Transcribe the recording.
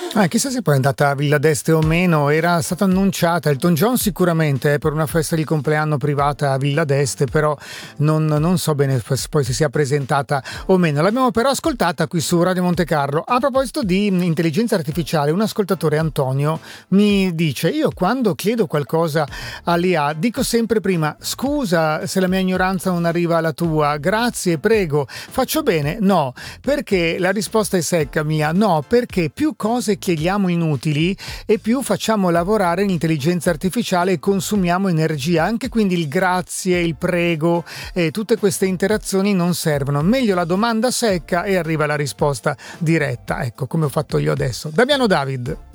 Chissà se poi è andata a Villa d'Este o meno. Era stata annunciata Elton John sicuramente per una festa di compleanno privata a Villa d'Este, però non so bene poi se sia presentata o meno. L'abbiamo però ascoltata qui su Radio Monte Carlo. A proposito di intelligenza artificiale, un ascoltatore, Antonio, mi dice: io quando chiedo qualcosa all'IA dico sempre prima scusa se la mia ignoranza non arriva alla tua, grazie, prego, faccio bene? No, perché la risposta è secca mia, no, perché più cose chiediamo inutili e più facciamo lavorare l'intelligenza artificiale e consumiamo energia. Anche quindi il grazie, il prego e tutte queste interazioni non servono. Meglio la domanda secca e arriva la risposta diretta, ecco come ho fatto io adesso. Damiano David.